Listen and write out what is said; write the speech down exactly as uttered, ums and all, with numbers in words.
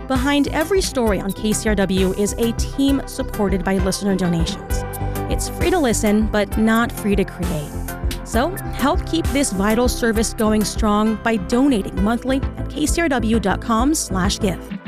Behind every story on K C R W is a team supported by listener donations. It's free to listen, but not free to create. So help keep this vital service going strong by donating monthly at kcrw.com slash give.